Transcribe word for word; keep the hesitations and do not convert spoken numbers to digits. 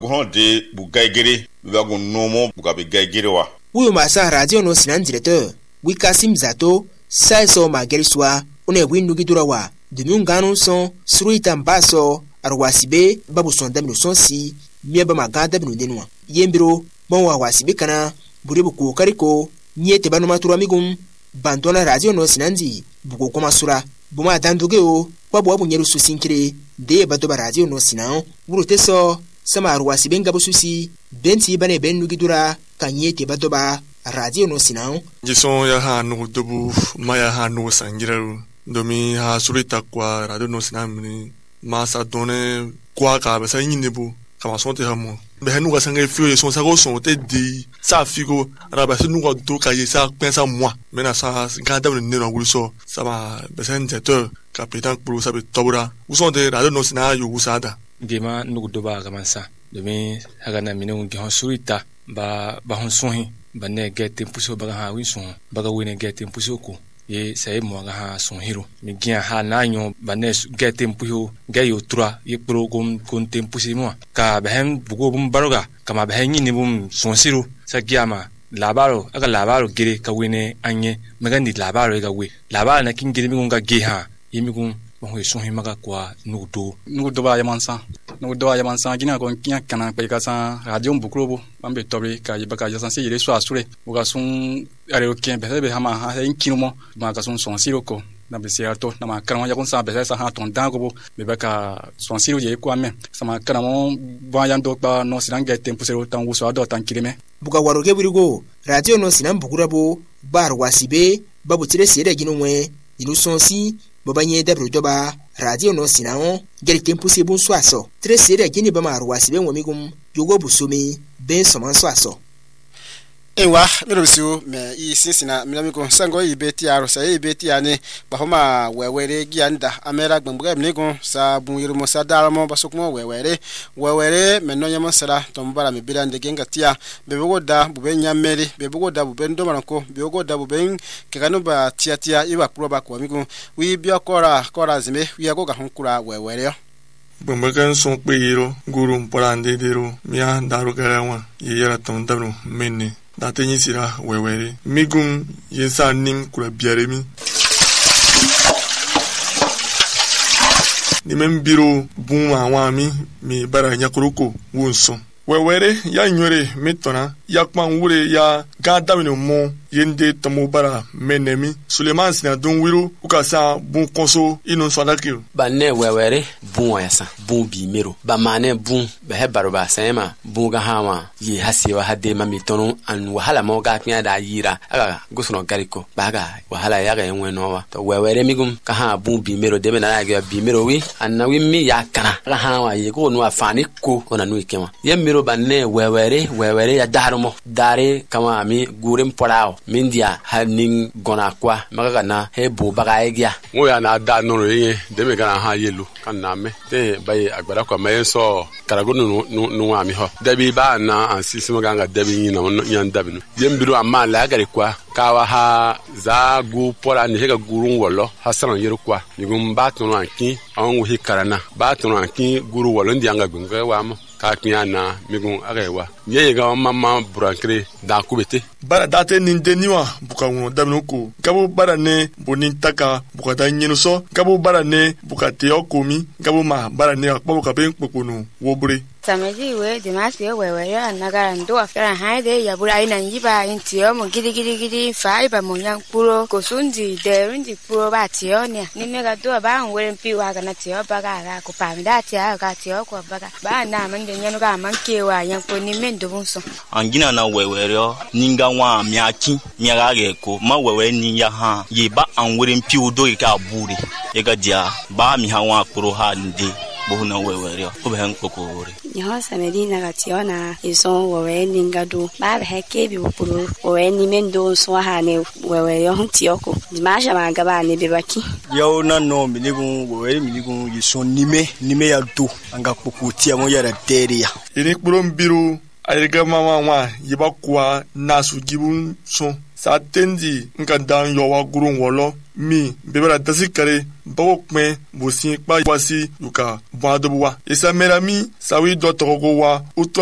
Honde bugaigere wago nomo bugabe gaigere wa. Uyo masa radio no sinan directeur Wikasim Zato sai so mageriswa une windu gidura wa dumunganu son suruita mbaso arwasibe babu son damino son si mieba magada binu denwa yembiro bon wa wasibe kana buribu ko kariko nyete banu matura migum bantona radio no sinanzi buko koma sura buma dandugeo kwa bwa bunyeru susinkire de badoba radio no sinan burute so sama arwasibe ngabu susi benti bane benu gidura kanyete badoba radio no sinan jison ya ha no dubu maya ha no sangiraru domi ha surita kwa radio no sinan masa done kwa ka ba sa nyinebo kama sonte hamo be hanu ga sanga fio son sa go son te di sa figo raba se nu go do ka ye sa pensa moi mena sa ga da ne no guluso sa ba be sen directeur capitaine pour sa be tobura où sont des radio no sina yo usada dema nu do ba kama sa domi haga na minu ngi hon surita ba ba hon sonhi ba ne gete puso ba ha wi son ba ga wene gete puso ko ye sai mo ga ha son hero mi gia ha na nyo banes gete mpuyo ga yo tra ye program kon tempo si mo ka behem bugo bum baroga kama behem ni bum son siro sa giama labaro aga labaro gire ka wene anye magandi labaro ga we labaro na kin gire mi gonga ge ha yimi gon mo he son himaga kwa nudo nudo ba yamansa nudo ba yamansa gina gon kiya kana pe ka sa radio bukrobo bambe tobe ka yeba ka yasan se yire so asure o ga sun are o ken be be hama ha en kinumo ma ka sun son siroko na be se ato na ma kana ya kon sa be sa ha ton dango bo be ba ka son siro ye kwa me sama kana mo ba yan do ba no sinanga tempo se tan wo so ado tan kireme buga waroge burigo radio no sinan bukurabo bar wasibe babu tire sere ginwe inu sonsi bobanye dabro doba radio no sinan gel tempo se bon soaso tire sere gini ba mar wasibe womigum yogo busumi ben soman soaso ewa mirobisu me i sinsina milamiko sango i beti aro sa i beti ane bahoma wewere gianda amera gbangbuga mnigo sa bunyiru mo sa dalamo basukmo wewere wewere menonye mo sala tombara me bilande genga tia bebego da bubenya meri bebego da bubendo manako bebego da buben kekanu ba tia tia iba proba ko migo wi bia kora kora zime wi agoga honkura wewere bambakan son peyiro guru mporande dero mia daru garawa yera tom dabno menne date nyi sira wewere migun yensa nim kura biaremi ni membiro buma wami mi bara nyakuruko wonso wewere ya nyore metona ya kpanwure ya gadamino mo yende tomo bara menemi Suleiman sina don wiro ukasa bun konso inu swadakiro banne wewere bun yasa bun bi mero ba mane bun be hebaro ba sema bun ga hawa yi hasiwa hade mami tonu an wahala mo ga knya da yira aga gusuno gariko baga wahala ya ga enwe nowa to wewere migum ka ha bun bi mero de na ga bi mero wi anna wi mi ya kana ga hawa yi ko no afani ko ona no ikema ye mero banne wewere wewere ya darumo dare kama mi gurem porao mindia hanin gona kwa magaga na he bo baga egia mo ya na da no yin de me kana ha yelu kan na me te bayi agbara kwa me so karago no no ami ho de bi ba na ansisi mo ganga de bi yin na yan da bi no yembiru amma la gare kwa kawa ha za gu pora ni hega gurun wolo hasan yero kwa ni gum ba to no anki an wo hikarana ba to no anki guru wolo ndi anga gunga wa mo ka kiana migun arewa yeye ga mama burankre da kubete bara date nindeniwa buka wono dabnuko gabo bara ne bonintaka buka da nyinu so gabo bara ne buka te okomi gabo ma bara ne akpo ka ben pokono wobure Sameji we dimasi we we ya nagara ndo afera haide ya bura ina nyiba intio mo gidi gidi gidi fa iba mo yang puro kosundi de rundi puro ba tio ne ni mega do ba nwere mpi wa ga na tio ba ga ga ko pa mi da tio ga tio ko ba ga ba na man de nyanu ga man ke wa yang ko ni mendo bunso angina na we we ro ninga wa mi aki mi ga ga ko ma we we ni ya ha ye ba an nwere mpi udo ga buri ye ga dia ba mi ha wa puro ha ndi bohuna wewe ko be han kokore nyo samedi na gationa ison wewe ningado ba be heke bi bupuru wewe ni mendo so ha ne wewe yo ntioko dimasha magaba ne bebaki yo na no minigun wewe minigun ison nime nime ya do anga pokutia mo yara teria iri kpuro mbiru ayega mama wa yiba kwa nasu gibun so sa tendi nka dan yo wa gurun wolo mi bebara dasikare bago kpɛn bo siɲɛkpa wasi u ka bɔ a dɔ wa isa mɛra min sawi dɔ tɔgɔ ko wa